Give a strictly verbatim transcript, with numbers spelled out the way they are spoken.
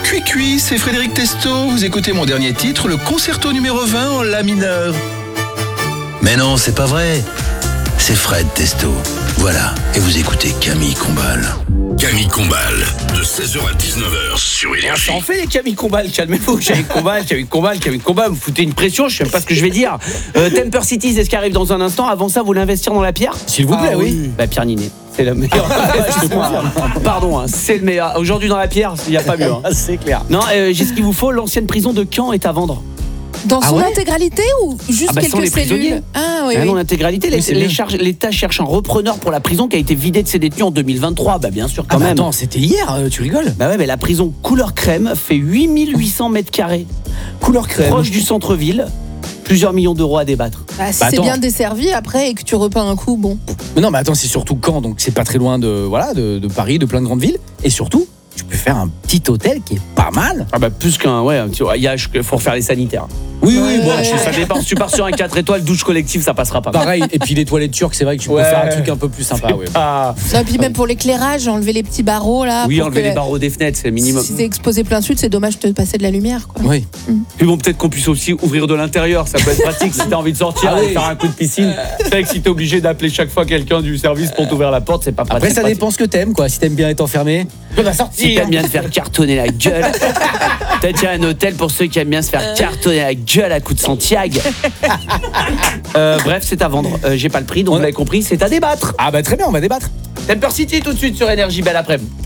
Cui cui, c'est Frédéric Testo. Vous écoutez mon dernier titre, le concerto numéro vingt en la mineur. Mais non, c'est pas vrai. C'est Fred Testo. Voilà, et vous écoutez Camille Combal. Camille Combal, de seize heures à dix-neuf heures sur Énergie. En fait les Camille Combal, calmez-vous. Camille Combal, Camille Combal, Camille Combal, vous foutez une pression, je sais même pas ce que je vais dire. Euh, Temper City, c'est ce qui arrive dans un instant. Avant ça, vous voulez investir dans la pierre ? S'il vous plaît, Ah, oui. Bah Pierre Ninet, c'est le meilleur. Pardon, hein, c'est le meilleur. Aujourd'hui dans la pierre, il n'y a pas mieux. Hein. C'est clair. Non, euh, j'ai ce qu'il vous faut. L'ancienne prison de Caen est à vendre. Dans Ah son ouais intégralité ou juste Ah bah, sans quelques les prisonniers. cellules? Ah oui, Ah oui. non, l'intégralité. Les- Oui, c'est les bien. charges- L'État cherche un repreneur pour la prison qui a été vidée de ses détenus en deux mille vingt-trois. Bah bien sûr, quand Ah bah même. attends, c'était hier, euh, tu rigoles. Bah ouais, mais la prison couleur crème fait huit mille huit cents mètres carrés. Couleur crème. Proche du centre-ville. Plusieurs millions d'euros à débattre. Bah, si Bah, c'est attends. bien desservi après et que tu repeins un coup, bon. Mais non, mais attends, c'est surtout Caen, donc c'est pas très loin de, voilà, de, de Paris, de plein de grandes villes. Et surtout, tu peux faire un petit hôtel qui est pas mal. Ah bah plus qu'un... Ouais, un petit- il y a, faut refaire les sanitaires. Oui, oui, bon, Ça dépend. Si tu pars sur un quatre étoiles, douche collective, ça passera pas. Pareil, et puis les toilettes turques, c'est vrai que tu Ouais. peux faire un truc un peu plus sympa. Ouais. Ah, Non, et puis même pour l'éclairage, enlever les petits barreaux là. oui, pour enlever que- les barreaux des fenêtres, c'est le minimum. Si t'es exposé plein sud, c'est dommage de te passer de la lumière, quoi. Oui. Puis bon, peut-être qu'on puisse aussi ouvrir de l'intérieur. Ça peut être pratique si t'as envie de sortir Ah et oui. faire un coup de piscine. C'est vrai que si t'es obligé d'appeler chaque fois quelqu'un du service pour t'ouvrir la porte, c'est pas pratique. Après, ça pratique. dépend ce que t'aimes, quoi. Si t'aimes bien être enfermé, tu vas Si sortir. t'aimes bien te faire cartonner la gueule, peut-être qu'il y a un hôtel pour ceux qui aiment bien se faire cartonner la gueule à coups de Santiago. Euh, bref, c'est à vendre. Euh, j'ai pas le prix, donc On- vous l'avez compris, c'est à débattre. Ah bah très bien, on va débattre. Temper City tout de suite sur Énergie, belle après-midi.